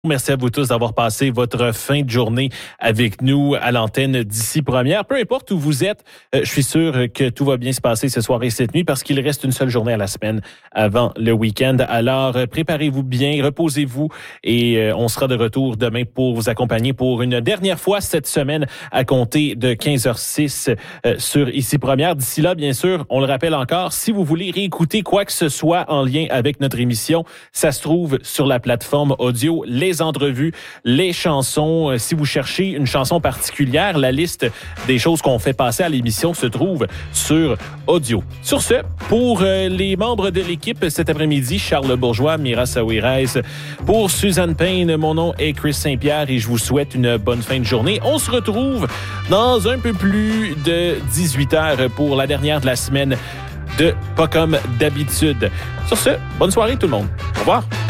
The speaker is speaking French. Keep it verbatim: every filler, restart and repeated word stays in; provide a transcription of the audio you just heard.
Merci à vous tous d'avoir passé votre fin de journée avec nous à l'antenne d'Ici Première. Peu importe où vous êtes, euh, je suis sûr que tout va bien se passer ce soir et cette nuit parce qu'il reste une seule journée à la semaine avant le week-end. Alors, euh, préparez-vous bien, reposez-vous et euh, on sera de retour demain pour vous accompagner pour une dernière fois cette semaine à compter de quinze heures six euh, sur Ici Première. D'ici là, bien sûr, on le rappelle encore, si vous voulez réécouter quoi que ce soit en lien avec notre émission, ça se trouve sur la plateforme audio Les Les entrevues, les chansons. Si vous cherchez une chanson particulière, la liste des choses qu'on fait passer à l'émission se trouve sur audio. Sur ce, pour euh, les membres de l'équipe cet après-midi, Charles Bourgeois, Mira Saouirez, pour Suzanne Payne, mon nom est Chris Saint-Pierre et je vous souhaite une bonne fin de journée. On se retrouve dans un peu plus de dix-huit heures pour la dernière de la semaine de Pas comme d'habitude. Sur ce, bonne soirée tout le monde. Au revoir.